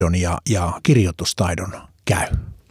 ja kirjoitustaidon käy.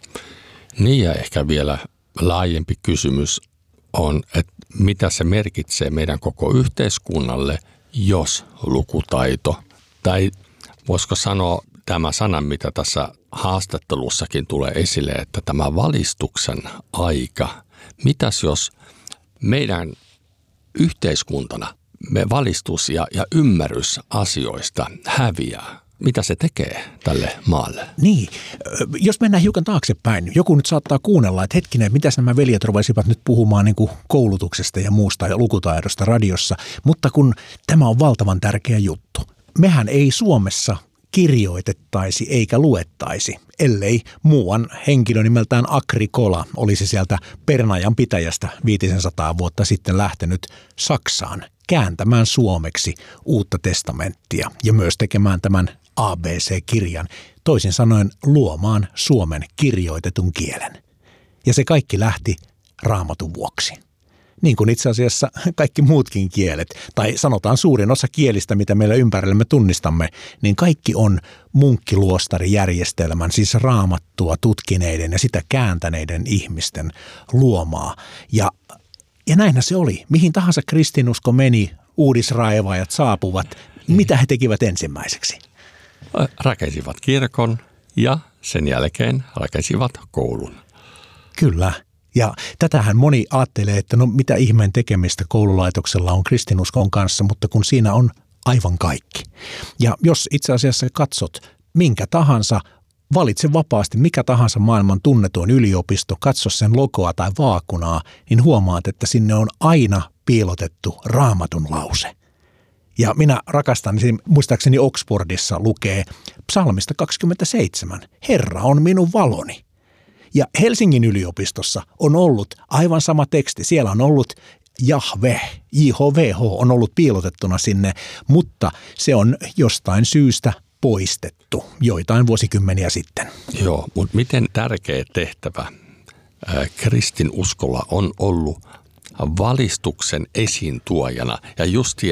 Niin, ja ehkä vielä laajempi kysymys on, että mitä se merkitsee meidän koko yhteiskunnalle, jos lukutaito, tai voisiko sanoa tämä sana, mitä tässä haastattelussakin tulee esille, että tämä valistuksen aika, mitäs jos meidän yhteiskuntana me valistus ja ymmärrys asioista häviää? Mitä se tekee tälle maalle? Niin, jos mennään hiukan taaksepäin, joku nyt saattaa kuunnella, että hetkinen, mitäs nämä veljet ruvasivat nyt puhumaan niin kuin koulutuksesta ja muusta ja lukutaidosta radiossa, mutta kun tämä on valtavan tärkeä juttu. Mehän ei Suomessa kirjoitettaisi eikä luettaisi, ellei muuan henkilö nimeltään Agricola olisi sieltä Pernajan pitäjästä 500 vuotta sitten lähtenyt Saksaan kääntämään suomeksi Uutta testamenttia ja myös tekemään tämän ABC-kirjan, toisin sanoen luomaan Suomen kirjoitetun kielen. Ja se kaikki lähti Raamatun vuoksi. Niin kuin itse asiassa kaikki muutkin kielet, tai sanotaan suurin osa kielistä, mitä meillä ympärillämme tunnistamme, niin kaikki on munkkiluostarijärjestelmän, siis raamattua tutkineiden ja sitä kääntäneiden ihmisten luomaa. Ja näinhän se oli. Mihin tahansa kristinusko meni, uudisraivaajat saapuvat, mitä he tekivät ensimmäiseksi? Rakensivat kirkon ja sen jälkeen rakensivat koulun. Kyllä. Ja tätähän moni ajattelee, että no mitä ihmeen tekemistä koululaitoksella on kristinuskon kanssa, mutta kun siinä on aivan kaikki. Ja jos itse asiassa katsot minkä tahansa, valitse vapaasti mikä tahansa maailman tunnetuin yliopisto, katso sen logoa tai vaakunaa, niin huomaat, että sinne on aina piilotettu Raamatun lause. Ja minä rakastan, muistaakseni Oxfordissa lukee psalmista 27, Herra on minun valoni. Ja Helsingin yliopistossa on ollut aivan sama teksti. Siellä on ollut Jahveh, JHVH on ollut piilotettuna sinne, mutta se on jostain syystä poistettu joitain vuosikymmeniä sitten. Joo, mutta miten tärkeä tehtävä kristinuskolla on ollut valistuksen esiintuojana ja justi,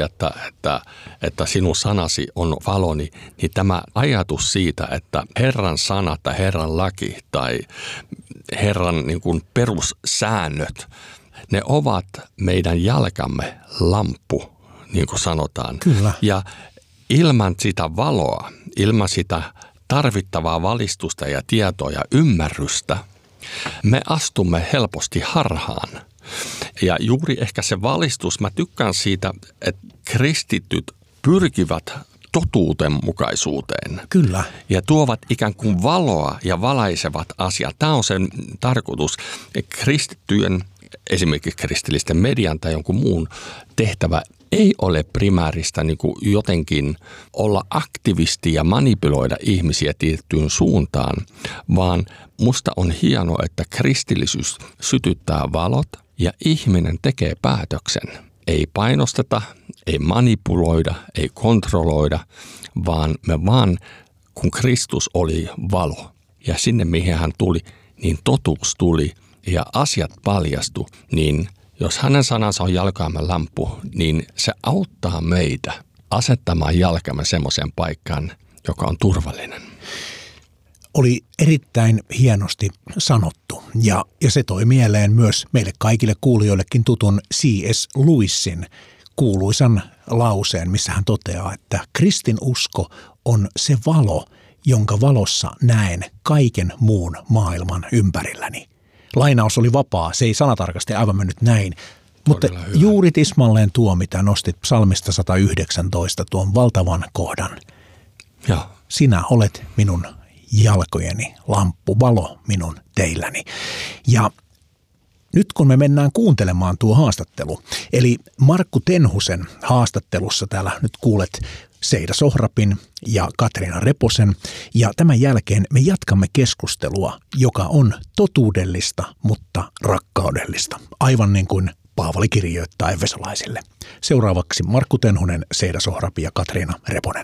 että sinun sanasi on valoni, niin tämä ajatus siitä, että Herran sana tai Herran laki tai Herran niin kuin perussäännöt, ne ovat meidän jalkamme lamppu, niin kuin sanotaan. Kyllä. Ja ilman sitä valoa, ilman sitä tarvittavaa valistusta ja tietoa ja ymmärrystä, me astumme helposti harhaan. Ja juuri ehkä se valistus, mä tykkään siitä, että kristityt pyrkivät totuudenmukaisuuteen. Kyllä. Ja tuovat ikään kuin valoa ja valaisevat asiat. Tämä on sen tarkoitus. Kristittyjen, esimerkiksi kristillisten median tai jonkun muun tehtävä ei ole primääristä niin kuin jotenkin olla aktivisti ja manipuloida ihmisiä tiettyyn suuntaan, vaan musta on hienoa, että kristillisyys sytyttää valot ja ihminen tekee päätöksen. Ei painosteta, ei manipuloida, ei kontrolloida, vaan me vaan, kun Kristus oli valo ja sinne mihin hän tuli, niin totuus tuli ja asiat paljastu, niin jos hänen sanansa on jalkaamme lamppu, niin se auttaa meitä asettamaan jalkamme semmoiseen paikkaan, joka on turvallinen. Oli erittäin hienosti sanottu ja se toi mieleen myös meille kaikille kuulijoillekin tutun C.S. Lewisin kuuluisan lauseen, missä hän toteaa, että kristinusko on se valo, jonka valossa näen kaiken muun maailman ympärilläni. Lainaus oli vapaa, se ei sanatarkasti aivan mennyt näin, mutta juuri tismalleen tuo, mitä nostit psalmista 119, tuon valtavan kohdan. Ja. Sinä olet minun jalkojeni lamppu, valo minun teilläni. Ja nyt kun me mennään kuuntelemaan tuo haastattelu, eli Markku Tenhusen haastattelussa täällä nyt kuulet Seida Sohrabin ja Katriina Reposen, ja tämän jälkeen me jatkamme keskustelua, joka on totuudellista, mutta rakkaudellista, aivan niin kuin Paavali kirjoittaa efesolaisille. Seuraavaksi Markku Tenhunen, Seida Sohrab ja Katriina Reponen.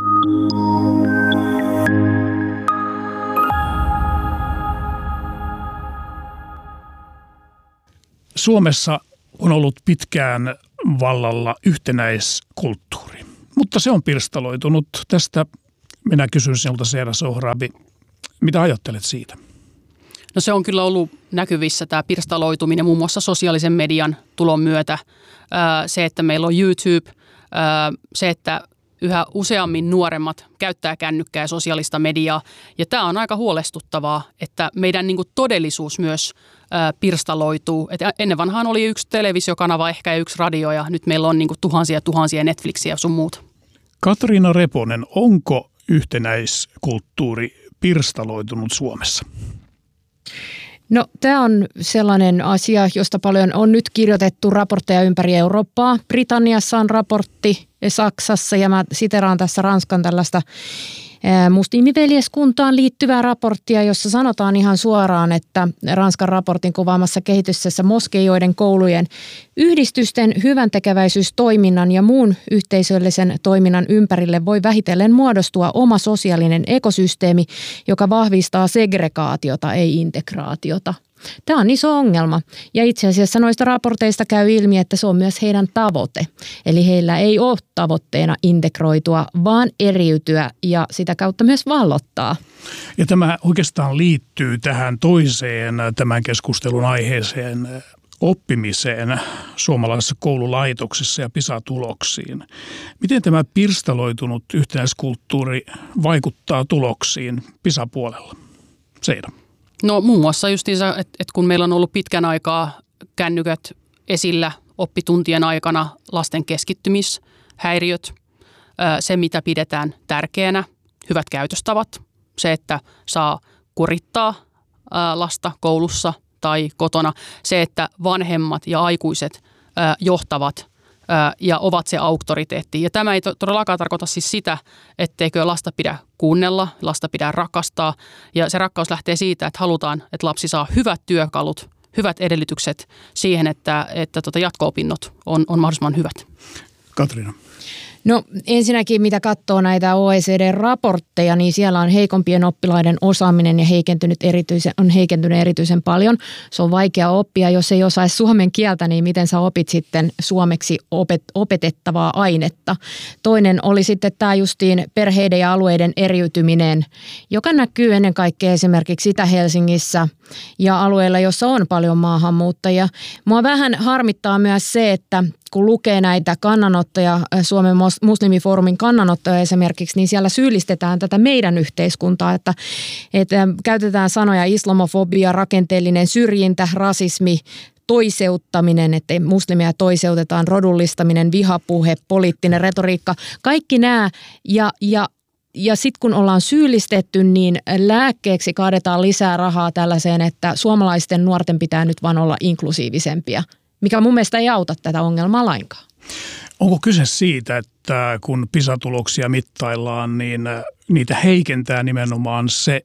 Suomessa on ollut pitkään vallalla yhtenäiskulttuuri, mutta se on pirstaloitunut tästä Minä kysyn sinulta, Seera Sohrabi, mitä ajattelet siitä? No se on kyllä ollut näkyvissä tämä pirstaloituminen muun muassa sosiaalisen median tulon myötä. Se, että meillä on YouTube, se, että yhä useammin nuoremmat käyttää kännykkää ja sosiaalista mediaa. Ja tämä on aika huolestuttavaa, että meidän niin kuin todellisuus myös pirstaloituu. Et ennen vanhaan oli yksi televisiokanava ehkä ja yksi radio ja nyt meillä on niin kuin tuhansia Netflixiä ja sun muuta. Katriina Reponen, onko yhtenäiskulttuuri pirstaloitunut Suomessa? No tämä on sellainen asia, josta paljon on nyt kirjoitettu raportteja ympäri Eurooppaa. Britanniassa on raportti, Saksassa ja mä siteraan tässä Ranskan tällaista muslimiveljeskuntaan liittyvää raporttia, jossa sanotaan ihan suoraan, että Ranskan raportin kuvaamassa kehityksessä moskeijoiden, koulujen, yhdistysten, hyväntekeväisyystoiminnan ja muun yhteisöllisen toiminnan ympärille voi vähitellen muodostua oma sosiaalinen ekosysteemi, joka vahvistaa segregaatiota, ei integraatiota. Tämä on iso ongelma ja itse asiassa noista raporteista käy ilmi, että se on myös heidän tavoite. Eli heillä ei ole tavoitteena integroitua, vaan eriytyä ja sitä kautta myös vallottaa. Ja tämä oikeastaan liittyy tähän toiseen tämän keskustelun aiheeseen, oppimiseen suomalaisessa koululaitoksessa ja PISA-tuloksiin. Miten tämä pirstaloitunut yhtenäiskulttuuri vaikuttaa tuloksiin PISA-puolella? Seira. No muun muassa justiinsa, että kun meillä on ollut pitkän aikaa kännykät esillä oppituntien aikana, lasten keskittymishäiriöt, se mitä pidetään tärkeänä, hyvät käytöstavat, se että saa kurittaa lasta koulussa tai kotona, se että vanhemmat ja aikuiset johtavat ja ovat se auktoriteetti. Ja tämä ei todellakaan tarkoita siis sitä, etteikö lasta pidä kuunnella, lasta pidä rakastaa. Ja se rakkaus lähtee siitä, että halutaan, että lapsi saa hyvät työkalut, hyvät edellytykset siihen, että jatko-opinnot on mahdollisimman hyvät. Katriina. No ensinnäkin, mitä katsoo näitä OECD-raportteja, niin siellä on heikompien oppilaiden osaaminen ja on heikentynyt erityisen paljon. Se on vaikea oppia, jos ei osaisi suomen kieltä, niin miten sä opit sitten suomeksi opetettavaa ainetta. Toinen oli sitten tämä justiin perheiden ja alueiden eriytyminen, joka näkyy ennen kaikkea esimerkiksi Itä-Helsingissä ja alueilla, jossa on paljon maahanmuuttajia. Mua vähän harmittaa myös se, että kun lukee näitä kannanottoja, Suomen muslimifoorumin kannanottoja esimerkiksi, niin siellä syyllistetään tätä meidän yhteiskuntaa, että käytetään sanoja islamofobia, rakenteellinen syrjintä, rasismi, toiseuttaminen, että muslimia toiseutetaan, rodullistaminen, vihapuhe, poliittinen retoriikka, kaikki nämä ja sitten kun ollaan syyllistetty, niin lääkkeeksi kaadetaan lisää rahaa tällaiseen, että suomalaisten nuorten pitää nyt vaan olla inklusiivisempia, mikä mun mielestä ei auta tätä ongelmaa lainkaan. Onko kyse siitä, että kun PISA-tuloksia mittaillaan, niin niitä heikentää nimenomaan se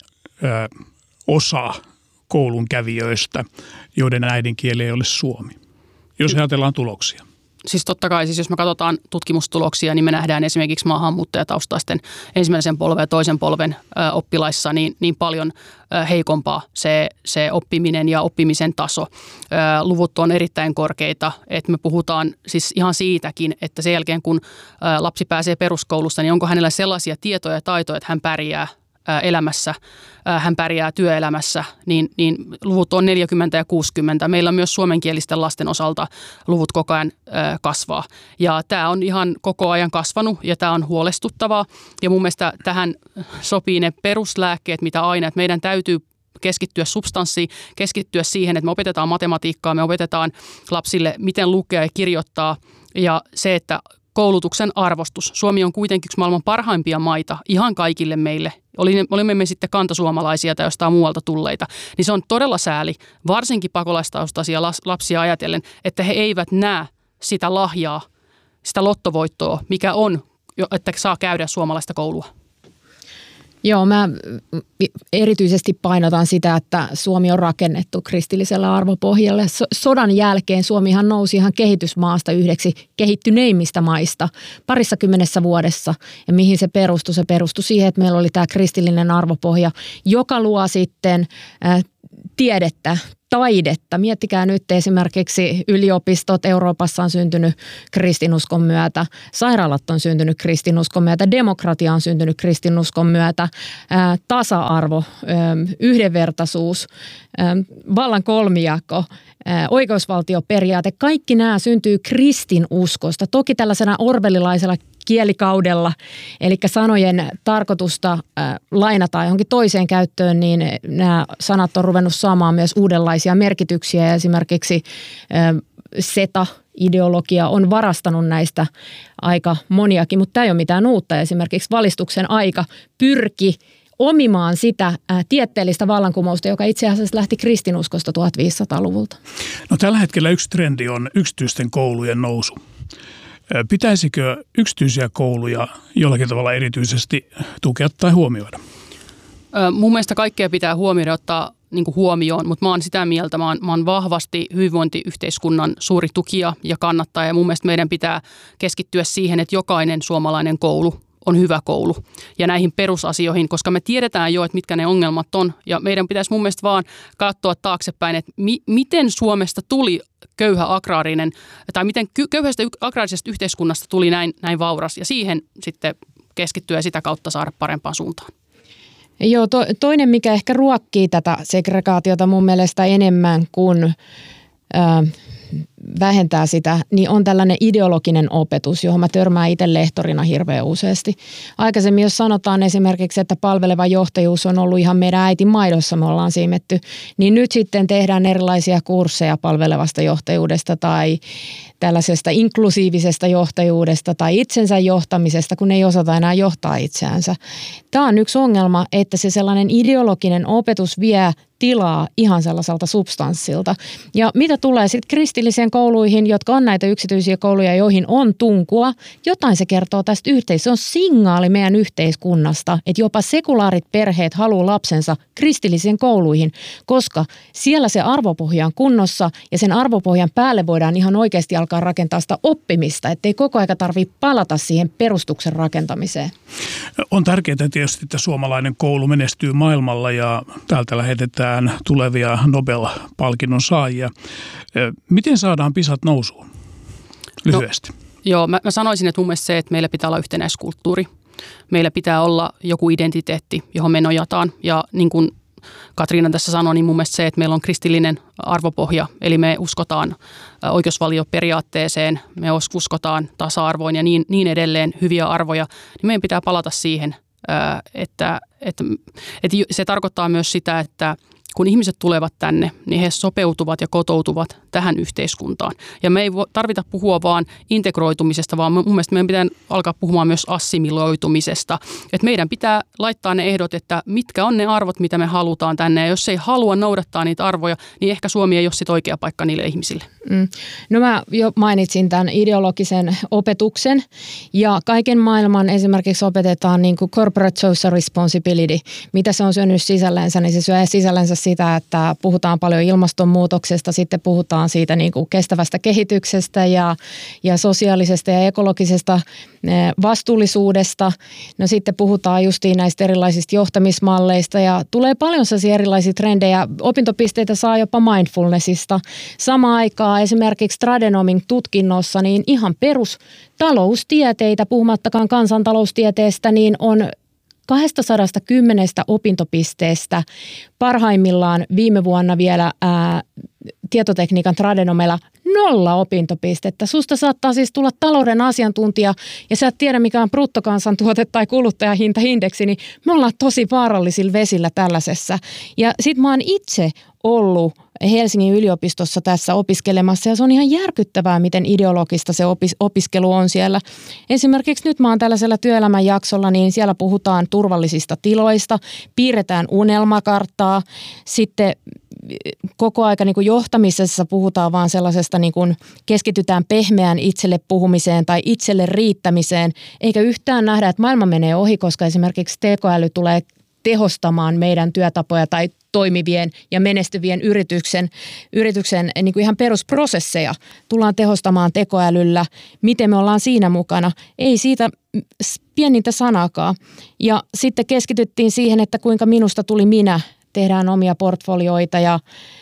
osa koulun kävijöistä, joiden äidinkieli ei ole suomi, jos ajatellaan tuloksia? Siis totta kai, siis jos me katsotaan tutkimustuloksia, niin me nähdään esimerkiksi maahanmuuttajataustaisten ensimmäisen polven ja toisen polven oppilaissa niin paljon heikompaa se oppiminen ja oppimisen taso. Luvut on erittäin korkeita, että me puhutaan siis ihan siitäkin, että sen jälkeen kun lapsi pääsee peruskoulusta, niin onko hänellä sellaisia tietoja ja taitoja, että hän pärjää elämässä, hän pärjää työelämässä, niin luvut on 40 ja 60. Meillä myös suomenkielisten lasten osalta luvut koko ajan kasvaa. Ja tämä on ihan koko ajan kasvanut ja tämä on huolestuttavaa. Ja mun mielestä tähän sopii ne peruslääkkeet, mitä aina, että meidän täytyy keskittyä substanssiin, keskittyä siihen, että me opetetaan matematiikkaa, me opetetaan lapsille, miten lukea ja kirjoittaa ja se, että koulutuksen arvostus. Suomi on kuitenkin yksi maailman parhaimpia maita ihan kaikille meille. Olimme me sitten kantasuomalaisia tai jostain muualta tulleita. Niin se on todella sääli, varsinkin pakolaistaustaisia lapsia ajatellen, että he eivät näe sitä lahjaa, sitä lottovoittoa, mikä on, että saa käydä suomalaista koulua. Joo, mä erityisesti painotan sitä, että Suomi on rakennettu kristillisellä arvopohjalla. Sodan jälkeen Suomihan nousi ihan kehitysmaasta yhdeksi kehittyneimmistä maista 20 vuodessa. Ja mihin se perustui? Se perustui siihen, että meillä oli tämä kristillinen arvopohja, joka luo sitten tiedettä, taidetta. Miettikää nyt esimerkiksi yliopistot Euroopassa on syntynyt kristinuskon myötä, sairaalat on syntynyt kristinuskon myötä, demokratia on syntynyt kristinuskon myötä, tasa-arvo, yhdenvertaisuus, vallan kolmijako, oikeusvaltioperiaate, kaikki nämä syntyy kristinuskosta. Toki tällaisena orwellilaisella kielikaudella, eli sanojen tarkoitusta lainataan johonkin toiseen käyttöön, niin nämä sanat on ruvennut saamaan myös uudenlaisia merkityksiä ja esimerkiksi SETA-ideologia on varastanut näistä aika moniakin, mutta tämä ei ole mitään uutta. Esimerkiksi valistuksen aika pyrki omimaan sitä tieteellistä vallankumousta, joka itse asiassa lähti kristinuskosta 1500-luvulta. No, tällä hetkellä yksi trendi on yksityisten koulujen nousu. Pitäisikö yksityisiä kouluja jollakin tavalla erityisesti tukea tai huomioida? Mun mielestä kaikkea pitää huomioida, ottaa niin kuin huomioon, mutta mä oon sitä mieltä, mä oon vahvasti hyvinvointiyhteiskunnan suuri tukija ja kannattaja. Ja mun mielestä meidän pitää keskittyä siihen, että jokainen suomalainen koulu on hyvä koulu ja näihin perusasioihin, koska me tiedetään jo, että mitkä ne ongelmat on. Ja meidän pitäisi mun mielestä vaan katsoa taaksepäin, että miten Suomesta tuli köyhä agraarinen, tai miten köyhästä agraarisesta yhteiskunnasta tuli näin vauras, ja siihen sitten keskittyä ja sitä kautta saada parempaan suuntaan. Joo, toinen, mikä ehkä ruokkii tätä segregaatiota mun mielestä enemmän kuin vähentää sitä, niin on tällainen ideologinen opetus, johon mä törmään itse lehtorina hirveän useasti. Aikaisemmin, jos sanotaan esimerkiksi, että palveleva johtajuus on ollut ihan meidän äitin maidossa, me ollaan siimetty, niin nyt sitten tehdään erilaisia kursseja palvelevasta johtajuudesta tai tällaisesta inklusiivisesta johtajuudesta tai itsensä johtamisesta, kun ei osata enää johtaa itseänsä. Tämä on yksi ongelma, että se sellainen ideologinen opetus vie tilaa ihan sellaiselta substanssilta. Ja mitä tulee sitten kristilliseen kouluihin, jotka on näitä yksityisiä kouluja, joihin on tunkua, jotain se kertoo tästä yhteisöstä. Se on signaali meidän yhteiskunnasta, että jopa sekulaarit perheet haluaa lapsensa kristillisiin kouluihin, koska siellä se arvopohja on kunnossa ja sen arvopohjan päälle voidaan ihan oikeasti alkaa rakentaa sitä oppimista, ettei koko ajan tarvitse palata siihen perustuksen rakentamiseen. On tärkeää tietysti, että suomalainen koulu menestyy maailmalla ja täältä lähetetään tulevia Nobel-palkinnon saajia. Miten saadaan PISAt nousuun? Lyhyesti. Joo, mä sanoisin, että mun mielestä se, että meillä pitää olla yhtenäiskulttuuri. Meillä pitää olla joku identiteetti, johon me nojataan. Ja niin kuin Katriina tässä sanoi, niin mun mielestä se, että meillä on kristillinen arvopohja, eli me uskotaan oikeusvalioperiaatteeseen, me uskotaan tasa-arvoon ja niin edelleen, hyviä arvoja, niin meidän pitää palata siihen, että se tarkoittaa myös sitä, että kun ihmiset tulevat tänne, niin he sopeutuvat ja kotoutuvat tähän yhteiskuntaan. Ja me ei tarvita puhua vaan integroitumisesta, vaan mun mielestä meidän pitää alkaa puhumaan myös assimiloitumisesta. Että meidän pitää laittaa ne ehdot, että mitkä on ne arvot, mitä me halutaan tänne. Ja jos ei halua noudattaa niitä arvoja, niin ehkä Suomi ei ole sit oikea paikka niille ihmisille. No mä jo mainitsin tämän ideologisen opetuksen. Ja kaiken maailman esimerkiksi opetetaan niin kuin corporate social responsibility. Mitä se on syönyt sisällänsä, niin se syö sisällänsä sitä, että puhutaan paljon ilmastonmuutoksesta, sitten puhutaan siitä niin kuin kestävästä kehityksestä ja sosiaalisesta ja ekologisesta vastuullisuudesta. No sitten puhutaan justiin näistä erilaisista johtamismalleista ja tulee paljon sellaisia erilaisia trendejä. Opintopisteitä saa jopa mindfulnessista. Samaan aikaan esimerkiksi Tradenomin tutkinnossa niin ihan perustaloustieteitä, puhumattakaan kansantaloustieteestä, niin on 210 opintopisteestä parhaimmillaan viime vuonna vielä tietotekniikan Tradenomella 0 opintopistettä. Susta saattaa siis tulla talouden asiantuntija ja sä et tiedä mikä on bruttokansantuote tai kuluttajahintaindeksi, niin me ollaan tosi vaarallisilla vesillä tällaisessa. Ja sit mä oon itse ollut Helsingin yliopistossa tässä opiskelemassa ja se on ihan järkyttävää, miten ideologista se opiskelu on siellä. Esimerkiksi nyt mä oon tällaisella työelämän jaksolla, niin siellä puhutaan turvallisista tiloista, piirretään unelmakarttaa, sitten koko aika niin kuin johtamisessa puhutaan vaan sellaisesta, niin kuin keskitytään pehmeään itselle puhumiseen tai itselle riittämiseen, eikä yhtään nähdä, että maailma menee ohi, koska esimerkiksi tekoäly tulee tehostamaan meidän työtapoja tai toimivien ja menestyvien yrityksen niin kuin ihan perusprosesseja tullaan tehostamaan tekoälyllä. Miten me ollaan siinä mukana? Ei siitä pienintä sanaakaan. Ja sitten keskityttiin siihen, että kuinka minusta tuli minä. Tehdään omia portfolioita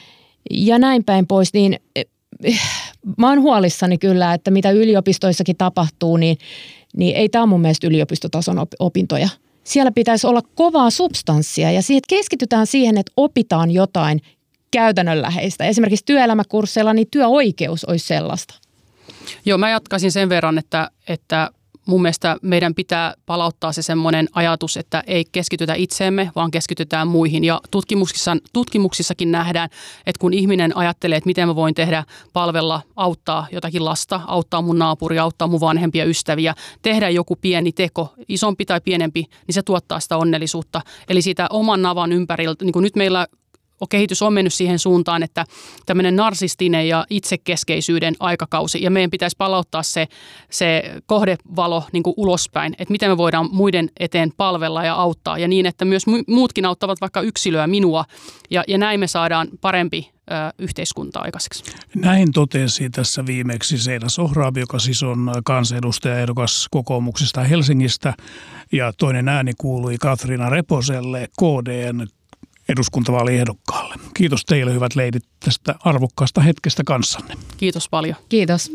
ja näin päin pois, niin mä oon huolissani kyllä, että mitä yliopistoissakin tapahtuu, niin ei tämä ole mun mielestä yliopistotason opintoja. Siellä pitäisi olla kovaa substanssia ja siitä keskitytään siihen, että opitaan jotain käytännönläheistä. Esimerkiksi työelämäkursseilla niin työoikeus olisi sellaista. Joo, mä jatkaisin sen verran, että mun mielestä meidän pitää palauttaa se semmoinen ajatus, että ei keskitytä itseemme, vaan keskitytään muihin. Ja tutkimuksissakin nähdään, että kun ihminen ajattelee, että miten mä voin tehdä, palvella, auttaa jotakin lasta, auttaa mun naapuria, auttaa mun vanhempia ystäviä, tehdä joku pieni teko, isompi tai pienempi, niin se tuottaa sitä onnellisuutta. Eli siitä oman navan ympäriltä, niin kuin nyt meillä kehitys on mennyt siihen suuntaan, että tämmöinen narsistinen ja itsekeskeisyyden aikakausi, ja meidän pitäisi palauttaa se kohdevalo niin kuin ulospäin, että miten me voidaan muiden eteen palvella ja auttaa, ja niin, että myös muutkin auttavat vaikka yksilöä, minua, ja näin me saadaan parempi yhteiskunta aikaiseksi. Näin totesi tässä viimeksi Seida Sohrab, joka siis on kansanedustajaehdokas kokoomuksesta Helsingistä, ja toinen ääni kuului Katriina Reposelle, KD:n eduskuntavaaliehdokkaalle. Kiitos teille, hyvät leidit, tästä arvokkaasta hetkestä kanssanne. Kiitos paljon. Kiitos.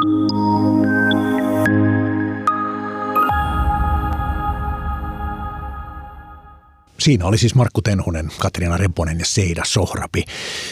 Siinä oli siis Markku Tenhunen, Katriina Reponen ja Seida Sohrabi.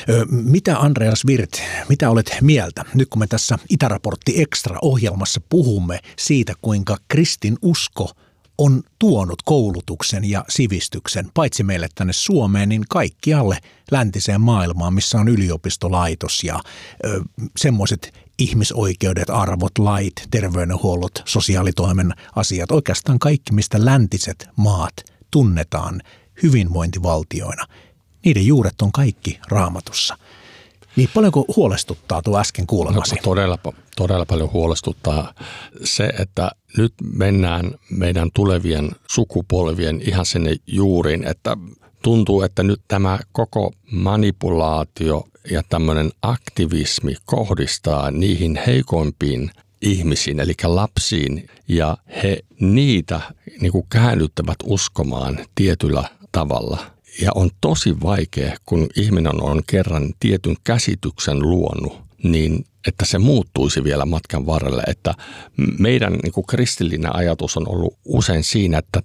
Mitä Andreas Wirth, mitä olet mieltä? Nyt kun me tässä Itäraportti Extra-ohjelmassa puhumme siitä, kuinka kristinusko on tuonut koulutuksen ja sivistyksen paitsi meille tänne Suomeen, niin kaikkialle läntiseen maailmaan, missä on yliopistolaitos ja semmoiset ihmisoikeudet, arvot, lait, terveydenhuollot, sosiaalitoimen asiat. Oikeastaan kaikki, mistä läntiset maat tunnetaan hyvinvointivaltioina. Niiden juuret on kaikki Raamatussa. Niin paljonko huolestuttaa tuo äsken kuulemasi? Todella paljon huolestuttaa se, että nyt mennään meidän tulevien sukupolvien ihan sinne juuriin, että tuntuu, että nyt tämä koko manipulaatio ja tämmöinen aktivismi kohdistaa niihin heikoimpiin ihmisiin, eli lapsiin, ja he niitä niin kuin käännyttävät uskomaan tietyllä tavalla. Ja on tosi vaikea, kun ihminen on kerran tietyn käsityksen luonut, niin että se muuttuisi vielä matkan varrelle. Että meidän niin kuin kristillinen ajatus on ollut usein siinä, että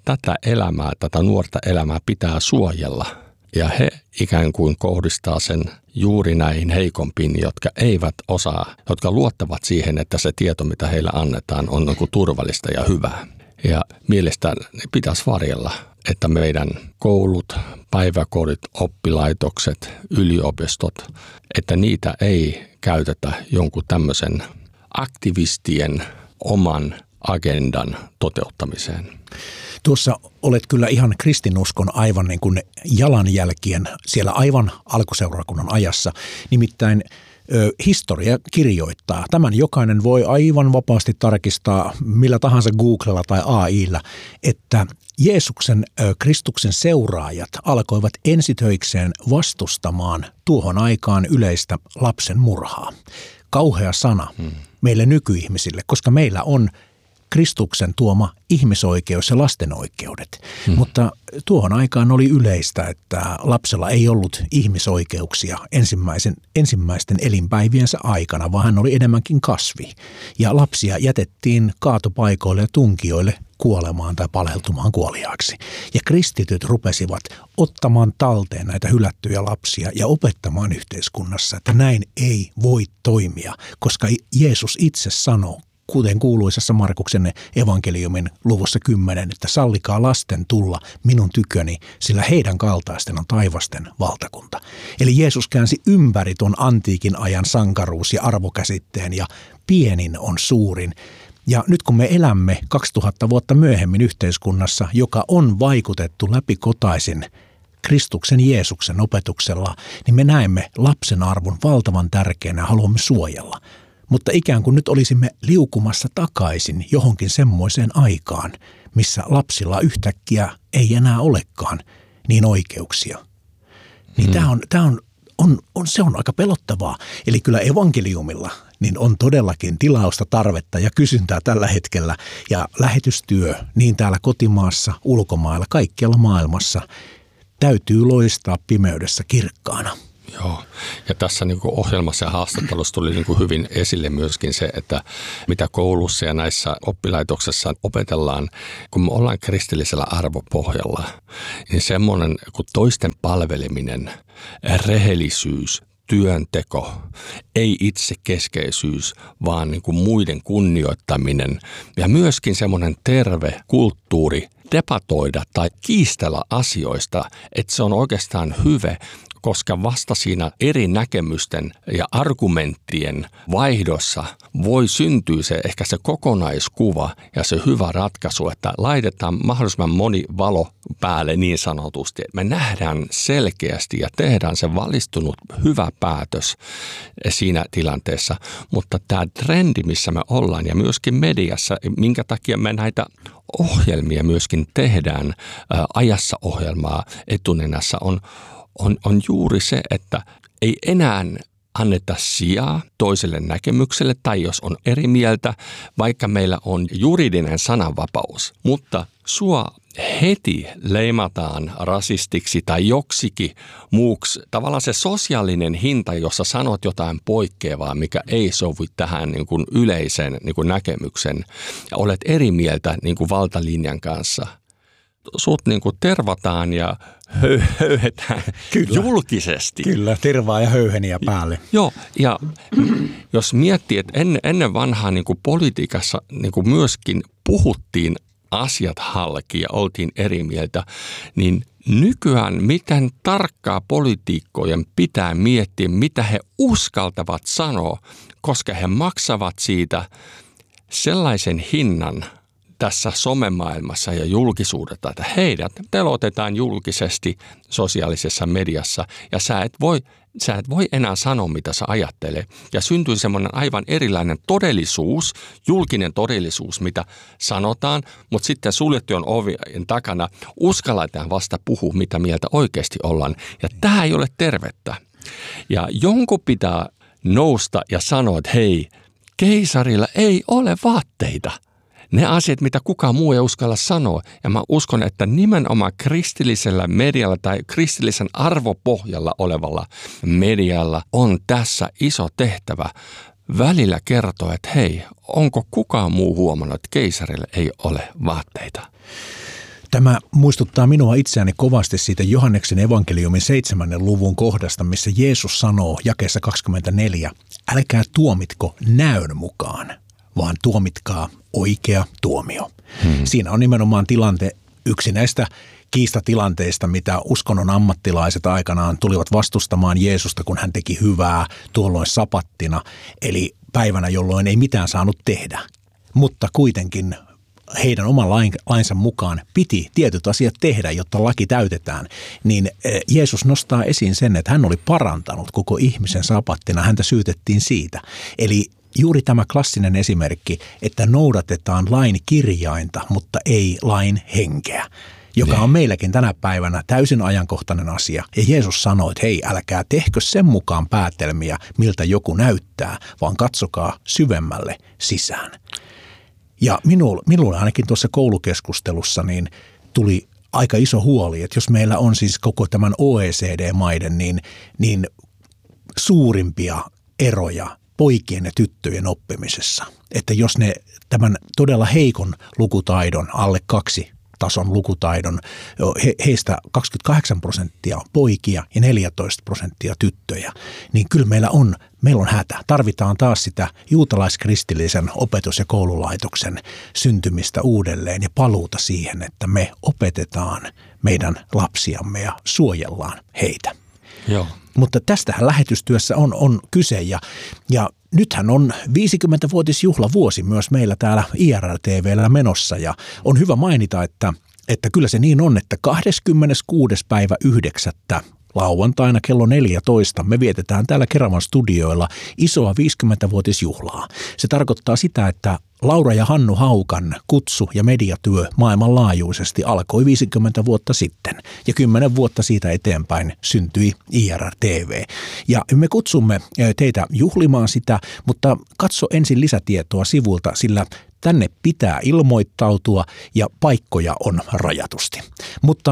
tätä nuorta elämää pitää suojella. Ja he ikään kuin kohdistaa sen juuri näihin heikompiin, jotka eivät osaa, jotka luottavat siihen, että se tieto, mitä heille annetaan, on niin kuin turvallista ja hyvää. Ja mielestäni pitäisi varjella, että meidän koulut, päiväkodit, oppilaitokset, yliopistot, että niitä ei käytetä jonkun tämmöisen aktivistien oman agendan toteuttamiseen. Tuossa olet kyllä ihan kristinuskon aivan niin kuin jalanjälkien siellä aivan alkuseurakunnan ajassa. Nimittäin historia kirjoittaa. Tämän jokainen voi aivan vapaasti tarkistaa millä tahansa Googlella tai AI:llä, että Jeesuksen, Kristuksen seuraajat alkoivat ensitöikseen vastustamaan tuohon aikaan yleistä lapsen murhaa. Kauhea sana meille nykyihmisille, koska meillä on Kristuksen tuoma ihmisoikeus ja lasten oikeudet. Mutta tuohon aikaan oli yleistä, että lapsella ei ollut ihmisoikeuksia ensimmäisten elinpäiviensä aikana, vaan hän oli enemmänkin kasvi. Ja lapsia jätettiin kaatopaikoille ja tunkioille kuolemaan tai paleltumaan kuoliaaksi. Ja kristityt rupesivat ottamaan talteen näitä hylättyjä lapsia ja opettamaan yhteiskunnassa, että näin ei voi toimia, koska Jeesus itse sanoo, kuten kuuluisessa Markuksen evankeliumin luvussa 10, että sallikaa lasten tulla minun tyköni, sillä heidän kaltaisten on taivasten valtakunta. Eli Jeesus käänsi ympäri tuon antiikin ajan sankaruus- ja arvokäsitteen ja pienin on suurin. Ja nyt kun me elämme 2000 vuotta myöhemmin yhteiskunnassa, joka on vaikutettu läpikotaisin Kristuksen Jeesuksen opetuksella, niin me näemme lapsen arvon valtavan tärkeänä ja haluamme suojella. Mutta ikään kuin nyt olisimme liukumassa takaisin johonkin semmoiseen aikaan, missä lapsilla yhtäkkiä ei enää olekaan niin oikeuksia. Niin se on aika pelottavaa. Eli kyllä evankeliumilla niin on todellakin tilausta, tarvetta ja kysyntää tällä hetkellä. Ja lähetystyö niin täällä kotimaassa, ulkomailla, kaikkialla maailmassa täytyy loistaa pimeydessä kirkkaana. Joo, ja tässä niin kuin ohjelmassa ja haastattelussa tuli niin kuin hyvin esille myöskin se, että mitä koulussa ja näissä oppilaitoksissa opetellaan, kun me ollaan kristillisellä arvopohjalla, niin semmoinen kuin toisten palveleminen, rehellisyys, työnteko, ei itsekeskeisyys, vaan niin kuin muiden kunnioittaminen ja myöskin semmoinen terve kulttuuri debatoida tai kiistellä asioista, että se on oikeastaan hyvä, koska vasta siinä eri näkemysten ja argumenttien vaihdossa voi syntyä ehkä se kokonaiskuva ja se hyvä ratkaisu, että laitetaan mahdollisimman moni valo päälle niin sanotusti. Me nähdään selkeästi ja tehdään se valistunut hyvä päätös siinä tilanteessa, mutta tämä trendi, missä me ollaan ja myöskin mediassa, minkä takia me näitä ohjelmia myöskin tehdään, ajassa ohjelmaa etunenässä on juuri se, että ei enää anneta sijaa toiselle näkemykselle tai jos on eri mieltä, vaikka meillä on juridinen sananvapaus, mutta sua heti leimataan rasistiksi tai joksikin muuksi. Tavallaan se sosiaalinen hinta, jossa sanot jotain poikkeavaa, mikä ei sovi tähän niin kuin yleisen niin kuin näkemyksen ja olet eri mieltä niin kuin valtalinjan kanssa. Sut niin kuin tervataan ja höyhetään julkisesti. Kyllä, tervaa ja höyheniä päälle. Joo, ja jos miettii, että ennen vanhaa niin kuin politiikassa niin kuin myöskin puhuttiin asiat halki ja oltiin eri mieltä, niin nykyään miten tarkkaa poliitikkojen pitää miettiä, mitä he uskaltavat sanoa, koska he maksavat siitä sellaisen hinnan tässä somemaailmassa ja julkisuudessa, että heidät telotetaan julkisesti sosiaalisessa mediassa ja sä et voi enää sanoa, mitä sä ajattelee. Ja syntyy semmoinen aivan erilainen todellisuus, julkinen todellisuus, mitä sanotaan, mutta sitten suljettujen ovien takana uskalletaan vasta puhua, mitä mieltä oikeasti ollaan. Ja tämä ei ole tervettä. Ja jonkun pitää nousta ja sanoa, että hei, keisarilla ei ole vaatteita. Ne asiat, mitä kukaan muu ei uskalla sanoa. Ja mä uskon, että nimenomaan kristillisellä medialla tai kristillisen arvopohjalla olevalla medialla on tässä iso tehtävä välillä kertoa, että hei, onko kukaan muu huomannut, että keisarille ei ole vaatteita? Tämä muistuttaa minua itseäni kovasti siitä Johanneksen evankeliumin 7. luvun kohdasta, missä Jeesus sanoo jakeessa 24, älkää tuomitko näön mukaan, vaan tuomitkaa oikea tuomio. Siinä on nimenomaan yksi näistä kiistatilanteista, mitä uskonnon ammattilaiset aikanaan tulivat vastustamaan Jeesusta, kun hän teki hyvää tuolloin sapattina, eli päivänä, jolloin ei mitään saanut tehdä. Mutta kuitenkin heidän oman lainsa mukaan piti tietyt asiat tehdä, jotta laki täytetään, niin Jeesus nostaa esiin sen, että hän oli parantanut koko ihmisen sapattina, häntä syytettiin siitä. Eli juuri tämä klassinen esimerkki, että noudatetaan lain kirjainta, mutta ei lain henkeä, joka on meilläkin tänä päivänä täysin ajankohtainen asia. Ja Jeesus sanoi, että hei, älkää tehkö sen mukaan päätelmiä, miltä joku näyttää, vaan katsokaa syvemmälle sisään. Ja minulle ainakin tuossa koulukeskustelussa niin tuli aika iso huoli, että jos meillä on siis koko tämän OECD-maiden niin suurimpia eroja poikien ja tyttöjen oppimisessa. Että jos ne tämän todella heikon lukutaidon, alle 2 tason lukutaidon, heistä 28% on poikia ja 14% tyttöjä, niin kyllä meillä on hätä. Tarvitaan taas sitä juutalaiskristillisen opetus- ja koululaitoksen syntymistä uudelleen ja paluuta siihen, että me opetetaan meidän lapsiamme ja suojellaan heitä. Joo. Mutta tästähän lähetystyössä on kyse ja nythän on 50-vuotisjuhlavuosi myös meillä täällä IRL-TV:llä menossa ja on hyvä mainita, että kyllä se niin on, että 26.9. lauantaina kello 14 me vietetään täällä Keravan studioilla isoa 50-vuotisjuhlaa. Se tarkoittaa sitä, että Laura ja Hannu Haukan kutsu- ja mediatyö maailmanlaajuisesti alkoi 50 vuotta sitten ja 10 vuotta siitä eteenpäin syntyi IRR-TV. Ja me kutsumme teitä juhlimaan sitä, mutta katso ensin lisätietoa sivulta, sillä tänne pitää ilmoittautua ja paikkoja on rajatusti. Mutta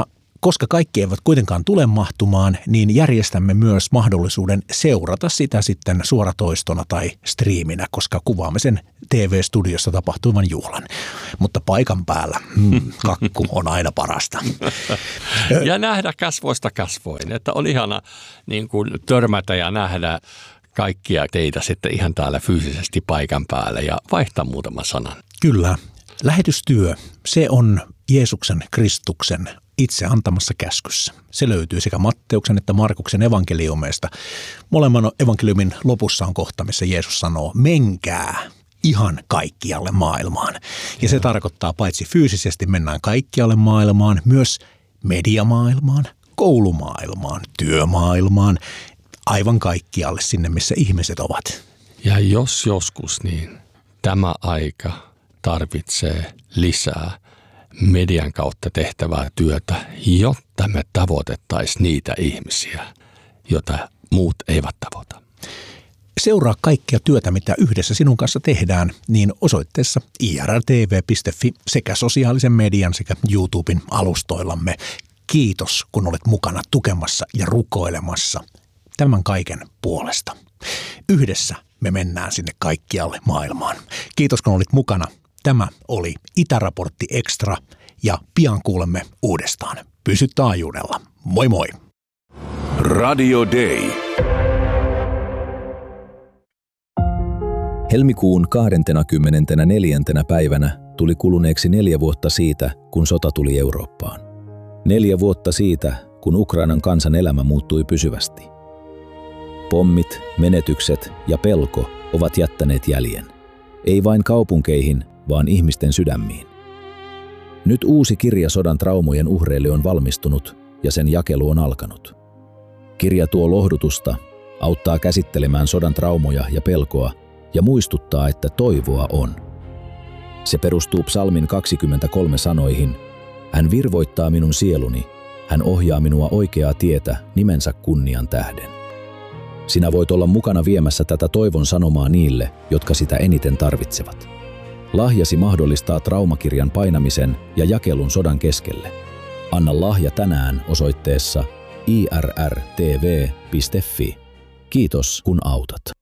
Koska kaikki eivät kuitenkaan tule mahtumaan, niin järjestämme myös mahdollisuuden seurata sitä sitten suoratoistona tai striiminä, koska kuvaamme sen TV-studiossa tapahtuvan juhlan. Mutta paikan päällä kakku on aina parasta. Ja nähdä kasvoista kasvoin, että on ihana niin kuin törmätä ja nähdä kaikkia teitä sitten ihan täällä fyysisesti paikan päällä ja vaihtaa muutaman sanan. Kyllä. Lähetystyö, se on Jeesuksen Kristuksen itse antamassa käskyssä. Se löytyy sekä Matteuksen että Markuksen evankeliumeista. Molemman evankeliumin lopussa on kohta, missä Jeesus sanoo, menkää ihan kaikkialle maailmaan. Ja se tarkoittaa paitsi fyysisesti mennään kaikkialle maailmaan, myös mediamaailmaan, koulumaailmaan, työmaailmaan, aivan kaikkialle sinne, missä ihmiset ovat. Ja jos joskus, niin tämä aika tarvitsee lisää median kautta tehtävää työtä, jotta me tavoitettaisiin niitä ihmisiä, joita muut eivät tavoita. Seuraa kaikkea työtä, mitä yhdessä sinun kanssa tehdään, niin osoitteessa irtv.fi sekä sosiaalisen median sekä YouTuben alustoillamme. Kiitos, kun olet mukana tukemassa ja rukoilemassa tämän kaiken puolesta. Yhdessä me mennään sinne kaikkialle maailmaan. Kiitos, kun olit mukana. Tämä oli Itäraportti Extra ja pian kuulemme uudestaan. Pysy taajuudella. Moi moi! Radio Day. Helmikuun 24. päivänä tuli kuluneeksi 4 vuotta siitä, kun sota tuli Eurooppaan. 4 vuotta siitä, kun Ukrainan kansan elämä muuttui pysyvästi. Pommit, menetykset ja pelko ovat jättäneet jäljen. Ei vain kaupunkeihin, vaan ihmisten sydämiin. Nyt uusi kirja sodan traumojen uhreille on valmistunut ja sen jakelu on alkanut. Kirja tuo lohdutusta, auttaa käsittelemään sodan traumoja ja pelkoa ja muistuttaa, että toivoa on. Se perustuu Psalmin 23 sanoihin, hän virvoittaa minun sieluni, hän ohjaa minua oikeaa tietä nimensä kunnian tähden. Sinä voit olla mukana viemässä tätä toivon sanomaa niille, jotka sitä eniten tarvitsevat. Lahjasi mahdollistaa traumakirjan painamisen ja jakelun sodan keskelle. Anna lahja tänään osoitteessa irrtv.fi. Kiitos, kun autat.